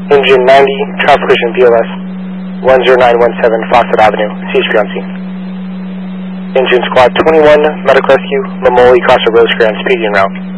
Engine 90, traffic collision BLS 10917 Fawcett Avenue, CHP on scene. Engine Squad 21, medical rescue, Lamoli, Crossroad Rosecrans, PD en route.